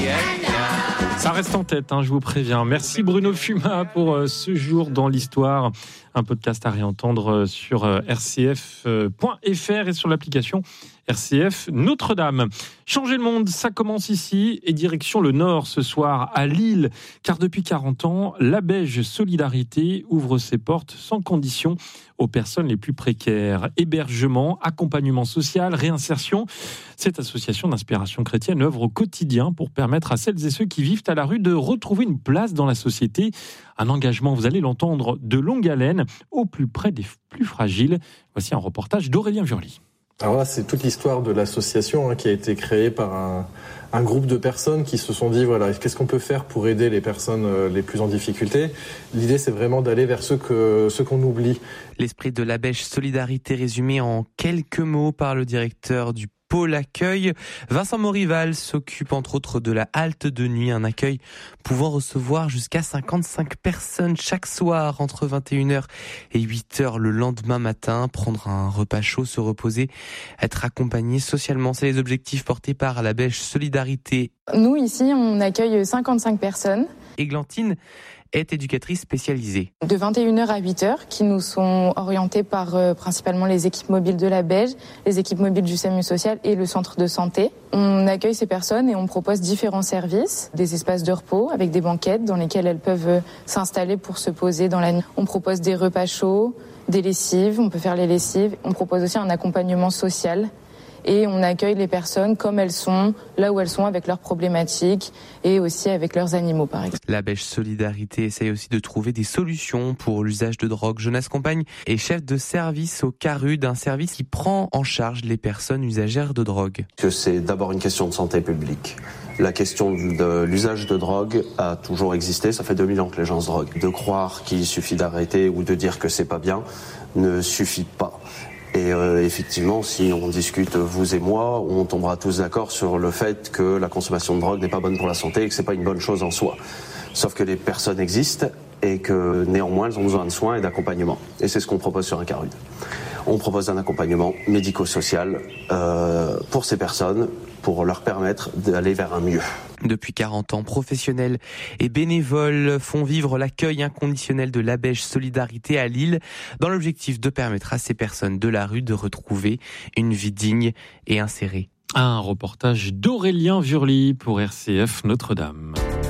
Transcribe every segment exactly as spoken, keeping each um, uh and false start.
Ça reste en tête, hein, je vous préviens. Merci Bruno Fumat pour euh, ce jour dans l'histoire. Un podcast à réentendre euh, sur euh, r c f point f r et sur l'application R C F Notre-Dame. Changer le monde, ça commence ici et direction le Nord ce soir à Lille. Car depuis quarante ans, l'Abège Solidarité ouvre ses portes sans condition aux personnes les plus précaires. Hébergement, accompagnement social, réinsertion. Cette association d'inspiration chrétienne œuvre au quotidien pour permettre à celles et ceux qui vivent à la rue de retrouver une place dans la société. Un engagement, vous allez l'entendre, de longue haleine, au plus près des plus fragiles. Voici un reportage d'Aurélien Vurly. Alors là, c'est toute l'histoire de l'association hein, qui a été créée par un, un groupe de personnes qui se sont dit, voilà, qu'est-ce qu'on peut faire pour aider les personnes euh, les plus en difficulté ? L'idée, c'est vraiment d'aller vers ceux, que, ceux qu'on oublie. L'esprit de l'Abège Solidarité résumé en quelques mots par le directeur du pôle accueil. Vincent Morival s'occupe entre autres de la halte de nuit, un accueil pouvant recevoir jusqu'à cinquante-cinq personnes chaque soir entre vingt et une heures et huit heures le lendemain matin. Prendre un repas chaud, se reposer, être accompagné socialement. C'est les objectifs portés par l'Abège Solidarité. Nous, ici, on accueille cinquante-cinq personnes. Églantine est éducatrice spécialisée. De vingt et une heures à huit heures, qui nous sont orientés par euh, principalement les équipes mobiles de l'Abège, les équipes mobiles du SAMU social et le centre de santé. On accueille ces personnes et on propose différents services, des espaces de repos avec des banquettes dans lesquelles elles peuvent s'installer pour se poser dans la nuit. On propose des repas chauds, des lessives, on peut faire les lessives. On propose aussi un accompagnement social. Et on accueille les personnes comme elles sont, là où elles sont, avec leurs problématiques et aussi avec leurs animaux, par exemple. L'Abège Solidarité essaye aussi de trouver des solutions pour l'usage de drogue. Jonas Compagne est chef de service au CARUD, un service qui prend en charge les personnes usagères de drogue. Que c'est d'abord une question de santé publique. La question de l'usage de drogue a toujours existé, ça fait deux mille ans que les gens se droguent. De croire qu'il suffit d'arrêter ou de dire que c'est pas bien ne suffit pas. Et euh, effectivement, si on discute, vous et moi, on tombera tous d'accord sur le fait que la consommation de drogue n'est pas bonne pour la santé et que c'est pas une bonne chose en soi. Sauf que les personnes existent et que néanmoins, elles ont besoin de soins et d'accompagnement. Et c'est ce qu'on propose sur un CARUD. On propose un accompagnement médico-social euh, pour ces personnes, pour leur permettre d'aller vers un mieux. Depuis quarante ans, professionnels et bénévoles font vivre l'accueil inconditionnel de l'Abège Solidarité à Lille, dans l'objectif de permettre à ces personnes de la rue de retrouver une vie digne et insérée. Un reportage d'Aurélien Vurly pour R C F Notre-Dame.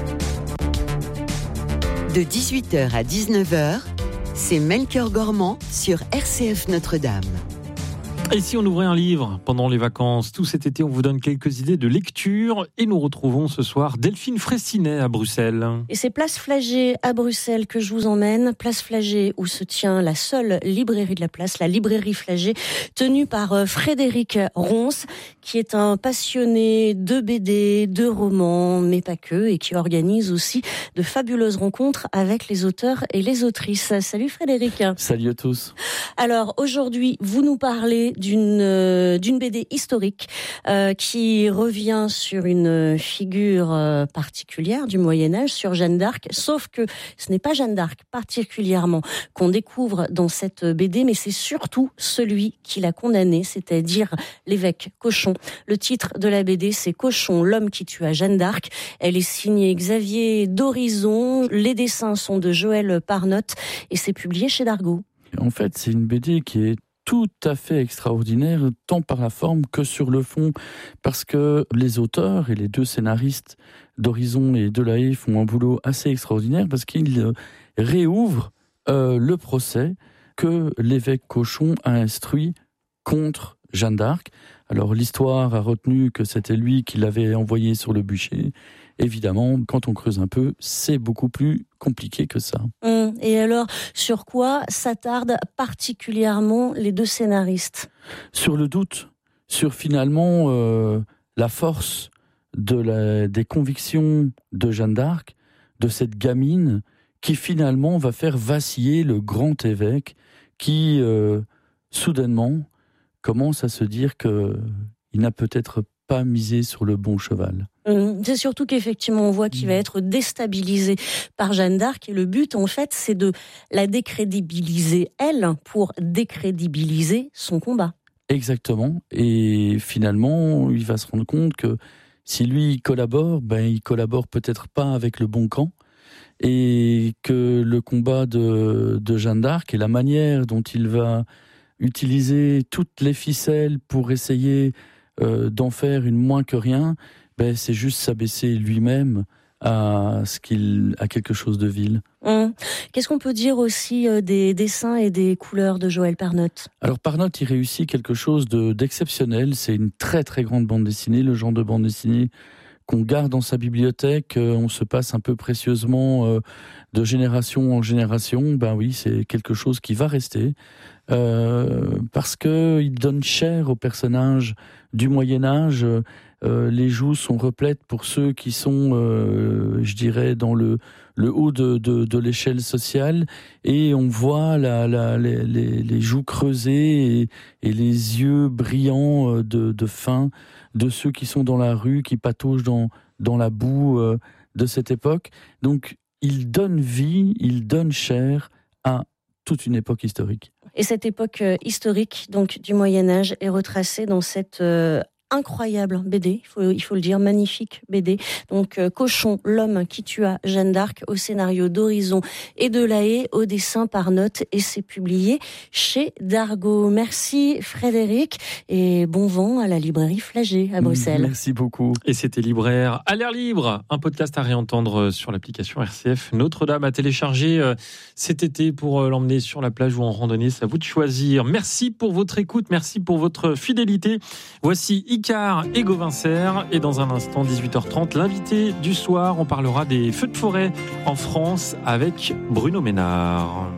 De dix-huit heures à dix-neuf heures, c'est Melchior Gormand sur R C F Notre-Dame. Et si on ouvrait un livre pendant les vacances, tout cet été, on vous donne quelques idées de lecture et nous retrouvons ce soir Delphine Fraissinet à Bruxelles. Et c'est Place Flagey à Bruxelles que je vous emmène. Place Flagey où se tient la seule librairie de la place, la librairie Flagey, tenue par Frédéric Ronce, qui est un passionné de B D, de romans, mais pas que, et qui organise aussi de fabuleuses rencontres avec les auteurs et les autrices. Salut Frédéric. Salut à tous. Alors aujourd'hui, vous nous parlez d'une euh, d'une B D historique euh, qui revient sur une figure euh, particulière du Moyen-Âge, sur Jeanne d'Arc, sauf que ce n'est pas Jeanne d'Arc particulièrement qu'on découvre dans cette B D, mais c'est surtout celui qui l'a condamnée, c'est-à-dire l'évêque Cochon. Le titre de la B D, c'est Cochon, l'homme qui tua Jeanne d'Arc. Elle est signée Xavier d'Horizon, les dessins sont de Joël Parnotte et c'est publié chez Dargaud. En fait, c'est une B D qui est tout à fait extraordinaire, tant par la forme que sur le fond, parce que les auteurs et les deux scénaristes d'Horizon et Delahaye font un boulot assez extraordinaire, parce qu'ils réouvrent euh, le procès que l'évêque Cochon a instruit contre Jeanne d'Arc. Alors l'histoire a retenu que c'était lui qui l'avait envoyé sur le bûcher. Évidemment, quand on creuse un peu, c'est beaucoup plus compliqué que ça. Mmh. Et alors, sur quoi s'attardent particulièrement les deux scénaristes ? Sur le doute, sur finalement euh, la force de la, des convictions de Jeanne d'Arc, de cette gamine qui finalement va faire vaciller le grand évêque qui, euh, soudainement, commence à se dire qu'il n'a peut-être pas misé sur le bon cheval. C'est surtout qu'effectivement, on voit qu'il va être déstabilisé par Jeanne d'Arc. Et le but, en fait, c'est de la décrédibiliser, elle, pour décrédibiliser son combat. Exactement. Et finalement, il va se rendre compte que Si lui il collabore, ben il collabore peut-être pas avec le bon camp, et que le combat de, de Jeanne d'Arc et la manière dont il va utiliser toutes les ficelles pour essayer euh, d'en faire une moins que rien, ben c'est juste s'abaisser lui-même à ce qu'il à quelque chose de vil. Mmh. Qu'est-ce qu'on peut dire aussi euh, des dessins et des couleurs de Joël Parnotte ? Alors Parnotte, il réussit quelque chose de, d'exceptionnel. C'est une très très grande bande dessinée, le genre de bande dessinée qu'on garde dans sa bibliothèque. Euh, on se passe un peu précieusement euh, de génération en génération. Ben oui, c'est quelque chose qui va rester euh, parce que il donne chair aux personnages du Moyen-Âge. Euh, les joues sont replètes pour ceux qui sont, euh, je dirais, dans le, le haut de, de, de l'échelle sociale, et on voit la, la, les, les, les joues creusées et, et les yeux brillants de, de faim de ceux qui sont dans la rue, qui pataugent dans, dans la boue euh, de cette époque. Donc, il donne vie, il donne chair à toute une époque historique. Et cette époque euh, historique, donc du Moyen-Âge, est retracée dans cette euh, incroyable B D, il faut, il faut le dire, magnifique B D. Donc euh, Cochon, l'homme qui tua Jeanne d'Arc, au scénario d'Horizon et de La Haye, au dessin Parnotte, et c'est publié chez Dargaud. Merci Frédéric, et bon vent à la librairie Flagey à Bruxelles. Merci beaucoup. Et c'était Libraire à l'air libre, un podcast à réentendre sur l'application R C F Notre-Dame, à télécharger cet été pour l'emmener sur la plage ou en randonnée. C'est à vous de choisir. Merci pour votre écoute, merci pour votre fidélité. Voici Icare et Gauvin Serre, et dans un instant, dix-huit heures trente, l'invité du soir, on parlera des feux de forêt en France avec Bruno Ménard.